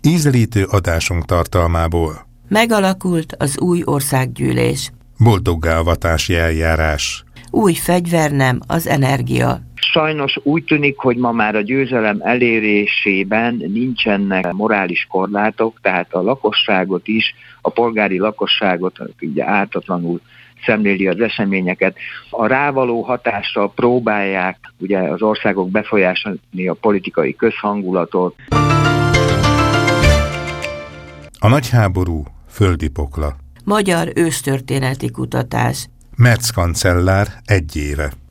Ízelítő adásunk tartalmából. Megalakult az új országgyűlés. Boldoggá-avatási eljárás. Új fegyvernem az energia. Sajnos úgy tűnik, hogy ma már a győzelem elérésében nincsenek morális korlátok, tehát a lakosságot is, a polgári lakosságot ugye ártatlanul szemléli az eseményeket. A rávaló hatással próbálják ugye az országok befolyásolni a politikai közhangulatot. A nagy háború földi pokla. Magyar őstörténeti kutatás. Merz kancellár 1 éve.